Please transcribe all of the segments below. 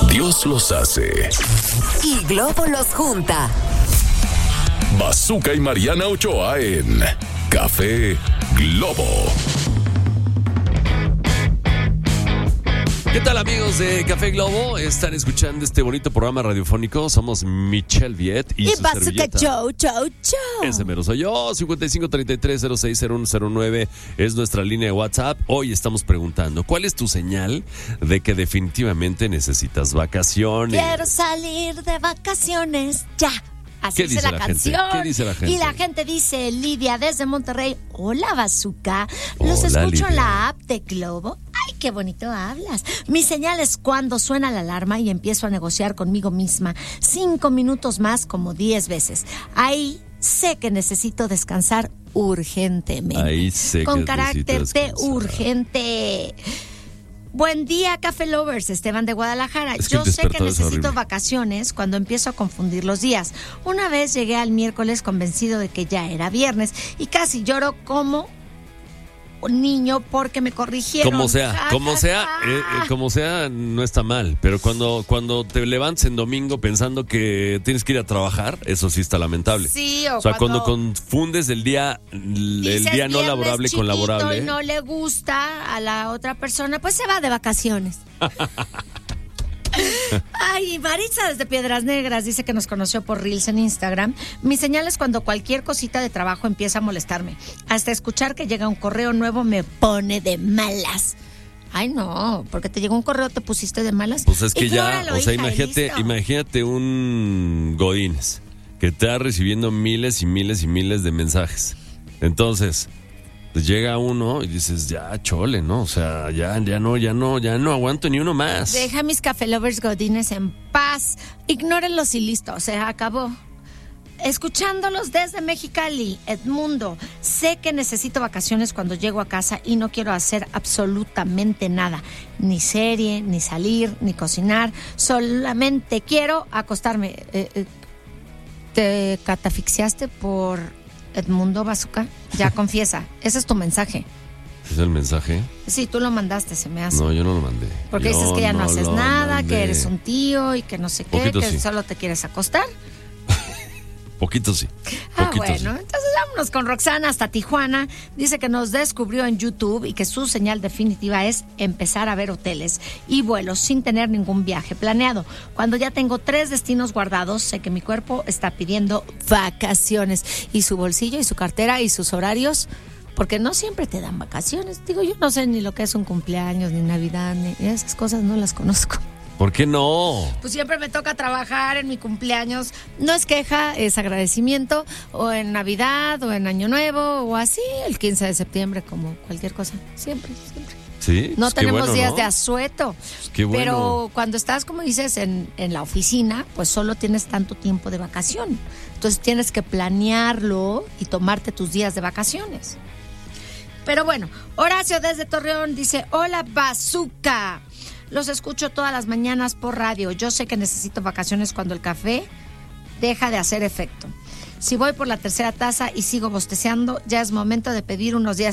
Dios los hace y Globo los junta. Bazooka y Mariana Ochoa en Café Globo. ¿Qué tal, amigos de Café Globo? Están escuchando este bonito programa radiofónico. Somos Michelle Viet y su Bazooka servilleta. Joe. Ese mero soy yo. 5533060109 es nuestra línea de WhatsApp. Hoy estamos preguntando, ¿cuál es tu señal de que definitivamente necesitas vacaciones? Quiero salir de vacaciones ya. Así dice la canción. ¿Qué dice la gente? Y la gente dice, Lidia desde Monterrey, hola Bazooka, Hola, los escucho Lidia. en la app de Globo. Ay, qué bonito hablas. Mi señal es cuando suena la alarma y empiezo a negociar conmigo misma 5 minutos más como 10 veces. Ahí sé que necesito descansar urgentemente. Ahí sé con que carácter necesito de descansar. urgente. Buen día, Café Lovers, Esteban de Guadalajara. Es que Yo el sé que despertador es necesito horrible. vacaciones cuando empiezo a confundir los días. Una vez llegué al miércoles convencido de que ya era viernes y casi lloro como un niño porque me corrigieron. Como sea, Ja, como ja, sea, ja. como sea, no está mal. Pero cuando te levantes en domingo pensando que tienes que ir a trabajar, eso sí está lamentable. Sí, O sea, cuando confundes el día dices no viernes laborable con chiquito laborable. y no le gusta a la otra persona, pues se va de vacaciones. Ay, Maritza desde Piedras Negras dice que nos conoció por Reels en Instagram. Mi señal es cuando cualquier cosita de trabajo empieza a molestarme. Hasta escuchar que llega un correo nuevo me pone de malas. Ay, no, porque te llegó un correo, te pusiste de malas. Pues es que ya, Ignóralo, o sea, hija, y listo. imagínate un Godínez que está recibiendo miles y miles y miles de mensajes. Entonces, pues llega uno y dices, ya, chole, ¿no? O sea, ya no aguanto ni uno más. Deja a mis Café Lovers Godines en paz. Ignórenlos y listo, se acabó. Escuchándolos desde Mexicali, Edmundo, sé que necesito vacaciones cuando llego a casa y no quiero hacer absolutamente nada, ni serie, ni salir, ni cocinar, solamente quiero acostarme. ¿Te catafixiaste por Edmundo Bazooka? Ya confiesa, ese es tu mensaje. ¿Es el mensaje? Sí, tú lo mandaste, se me hace. No, yo no lo mandé. Porque Yo dices que ya no haces lo nada, mandé. que eres un tío y que no sé qué, Poquito que sí. solo te quieres acostar. Poquito sí. Bueno, sí. entonces vámonos con Roxana hasta Tijuana. Dice que nos descubrió en YouTube y que su señal definitiva es empezar a ver hoteles y vuelos sin tener ningún viaje planeado. Cuando ya tengo 3 destinos guardados, sé que mi cuerpo está pidiendo vacaciones. Y su bolsillo y su cartera y sus horarios, porque no siempre te dan vacaciones. Digo, yo no sé ni lo que es un cumpleaños, ni Navidad, ni esas cosas no las conozco. ¿Por qué no? Pues siempre me toca trabajar en mi cumpleaños. No es queja, es agradecimiento. O en Navidad, o en Año Nuevo, o así, el 15 de septiembre, como cualquier cosa. Siempre. Sí. No pues qué tenemos bueno, días ¿no? de asueto. Pues qué bueno. Pero cuando estás, como dices, en la oficina, pues solo tienes tanto tiempo de vacación. Entonces tienes que planearlo y tomarte tus días de vacaciones. Pero bueno, Horacio desde Torreón dice, hola Bazooka. Los escucho todas las mañanas por radio. Yo sé que necesito vacaciones cuando el café deja de hacer efecto. Si voy por la 3ª taza y sigo bostezeando, ya es momento de pedir unos días.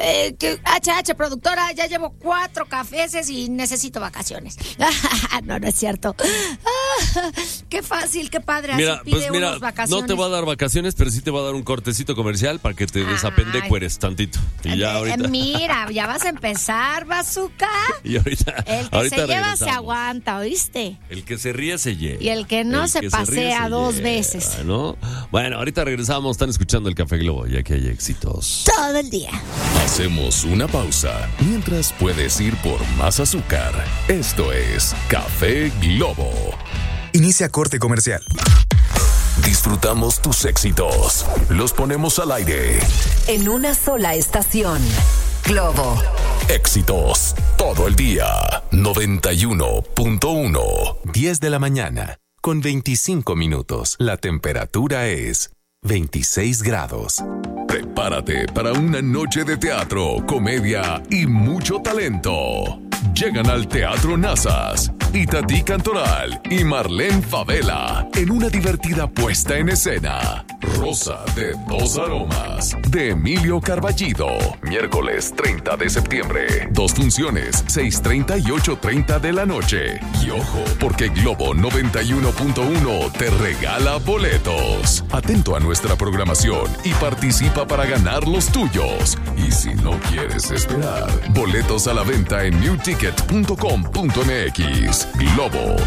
HH, productora, ya llevo 4 cafés y necesito vacaciones. No es cierto. Qué fácil, qué padre. Mira, así pide pues mira, unos vacaciones. no te va a dar vacaciones, pero sí te va a dar un cortecito comercial para que te desapendecueres tantito. Y ya ahorita. Mira, ya vas a empezar, Bazooka. Y ahorita. El que ahorita se lleva regresamos. se aguanta, ¿oíste? El que se ríe se lleva. Y el que no El se que pasea ríe se 2 lleva, veces. ¿no? Bueno, ahorita regresamos. Están escuchando el Café Globo, ya que hay éxitos. Todo el día. Hacemos una pausa mientras puedes ir por más azúcar. Esto es Café Globo. Inicia corte comercial. Disfrutamos tus éxitos. Los ponemos al aire. En una sola estación. Globo. Éxitos todo el día. 91.1. 10 de la mañana, con 25 minutos. La temperatura es 26 grados. Prepárate para una noche de teatro, comedia y mucho talento. Llegan al Teatro Nazas Itatí Cantoral y Marlene Favela en una divertida puesta en escena. Rosa de dos aromas, de Emilio Carballido. Miércoles 30 de septiembre. 2 funciones, 6:30 y 8:30 de la noche. Y ojo, porque Globo 91.1 te regala boletos. Atento a nuestra programación y participa para ganar los tuyos. Y si no quieres esperar, boletos a la venta en newticket.com.mx. Globo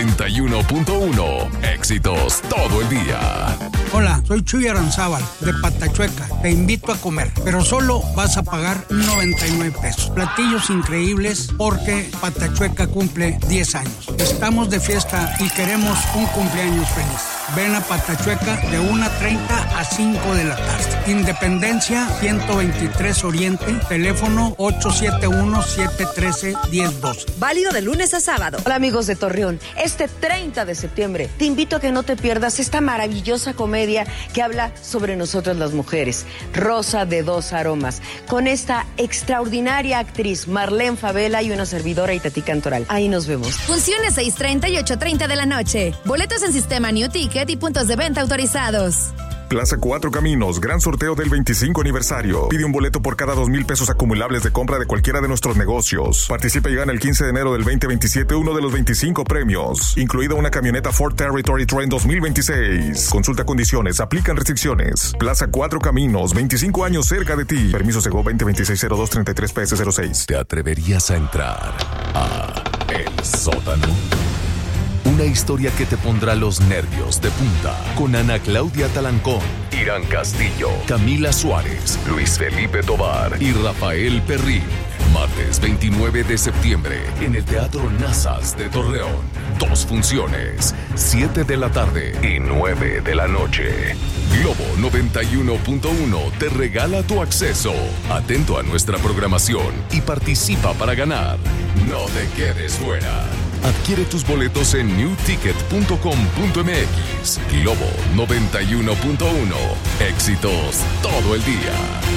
91.1. Éxitos todo el día. Hola, soy Chuy Aranzábal, de Patachueca. Te invito a comer, pero solo vas a pagar 99 pesos. Platillos increíbles porque Patachueca cumple 10 años. Estamos de fiesta y queremos un cumpleaños feliz. Ven a Patachueca de 1:30 a 5 de la tarde. Independencia 123 Oriente, teléfono 871-713-1012. Válido de lunes a sábado. Hola amigos de Torreón, este 30 de septiembre te invito a que no te pierdas esta maravillosa comedia que habla sobre nosotras las mujeres, Rosa de dos aromas, con esta extraordinaria actriz Marlene Favela y una servidora Itatí Cantoral. Ahí nos vemos. Funciones 6:30 y 8:30 de la noche. Boletos en sistema New Ticket y puntos de venta autorizados. Plaza Cuatro Caminos, gran sorteo del 25 aniversario. Pide un boleto por cada 2,000 pesos acumulables de compra de cualquiera de nuestros negocios. Participa y gana el 15 de enero del 2027 uno de los 25 premios, incluida una camioneta Ford Territory Trend 2026. Consulta condiciones, aplican restricciones. Plaza Cuatro Caminos, 25 años cerca de ti. Permiso Segov 2026-0233-PS06. ¿Te atreverías a entrar a El Sótano? Una historia que te pondrá los nervios de punta. Con Ana Claudia Talancón, Irán Castillo, Camila Suárez, Luis Felipe Tovar y Rafael Perrín. Martes 29 de septiembre en el Teatro Nazas de Torreón. 2 funciones, 7 de la tarde y 9 de la noche. Globo 91.1 te regala tu acceso. Atento a nuestra programación y participa para ganar. No te quedes fuera. Adquiere tus boletos en newticket.com.mx. Globo 91.1. Éxitos todo el día.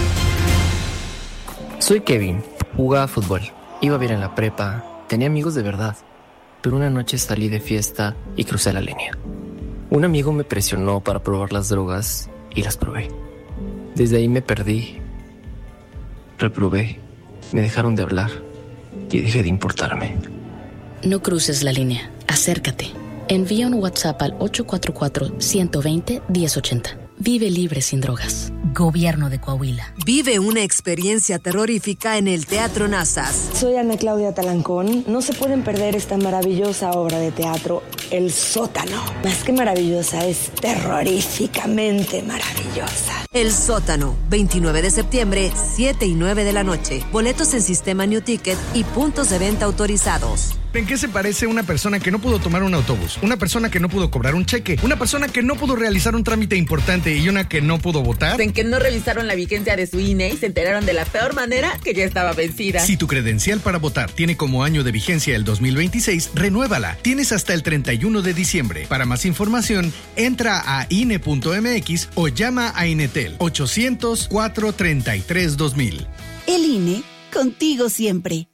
Soy Kevin. Jugaba fútbol. Iba bien en la prepa. Tenía amigos de verdad. Pero una noche salí de fiesta y crucé la línea. Un amigo me presionó para probar las drogas y las probé. Desde ahí me perdí. Reprobé. Me dejaron de hablar y dejé de importarme. No cruces la línea. Acércate. Envía un WhatsApp al 844-120-1080. Vive libre sin drogas. Gobierno de Coahuila. Vive una experiencia terrorífica en el Teatro Nazas. Soy Ana Claudia Talancón. No se pueden perder esta maravillosa obra de teatro, El Sótano. Más que maravillosa, es terroríficamente maravillosa. El Sótano, 29 de septiembre, 7 y 9 de la noche. Boletos en sistema New Ticket y puntos de venta autorizados. ¿En qué se parece una persona que no pudo tomar un autobús? Una persona que no pudo cobrar un cheque, una persona que no pudo realizar un trámite importante y una que no pudo votar. En que no revisaron la vigencia de su INE y se enteraron de la peor manera que ya estaba vencida. Si tu credencial para votar tiene como año de vigencia el 2026, renuévala. Tienes hasta el 31 de diciembre. Para más información, entra a INE.mx o llama a Inetel 800-433-2000. El INE, contigo siempre.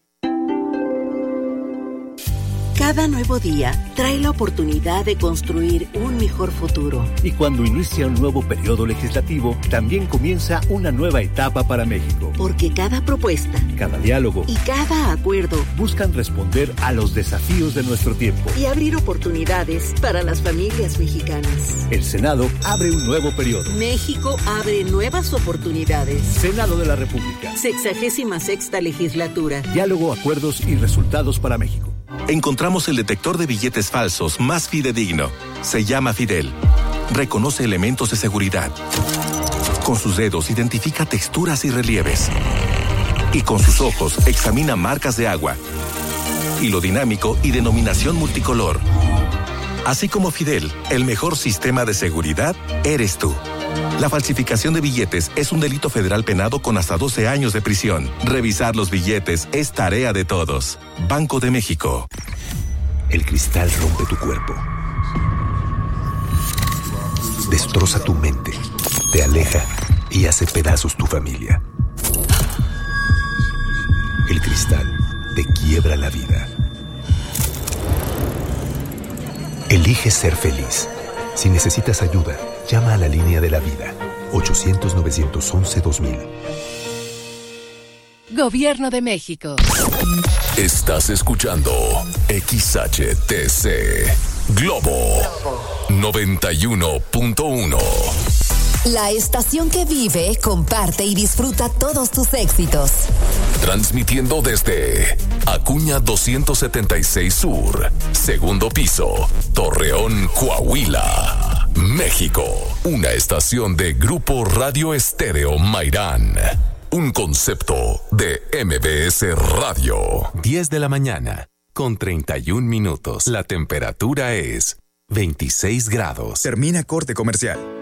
Cada nuevo día trae la oportunidad de construir un mejor futuro. Y cuando inicia un nuevo periodo legislativo, también comienza una nueva etapa para México. Porque cada propuesta, cada diálogo y cada acuerdo buscan responder a los desafíos de nuestro tiempo y abrir oportunidades para las familias mexicanas. El Senado abre un nuevo periodo. México abre nuevas oportunidades. Senado de la República. 66ª legislatura. Diálogo, acuerdos y resultados para México. Encontramos el detector de billetes falsos más fidedigno. Se llama Fidel. Reconoce elementos de seguridad. Con sus dedos identifica texturas y relieves. Y con sus ojos examina marcas de agua. Hilo dinámico y denominación multicolor. Así como Fidel, el mejor sistema de seguridad eres tú. La falsificación de billetes es un delito federal penado con hasta 12 años de prisión. Revisar los billetes es tarea de todos. Banco de México. El cristal rompe tu cuerpo. Destroza tu mente. Te aleja y hace pedazos tu familia. El cristal te quiebra la vida. Elige ser feliz. Si necesitas ayuda, llama a la línea de la vida. 800-911-2000. Gobierno de México. Estás escuchando XHTC Globo 91.1. La estación que vive, comparte y disfruta todos tus éxitos. Transmitiendo desde Acuña 276 Sur, segundo piso, Torreón, Coahuila, México. Una estación de Grupo Radio Estéreo Mairán. Un concepto de MBS Radio. 10 de la mañana, con 31 minutos. La temperatura es 26 grados. Termina corte comercial.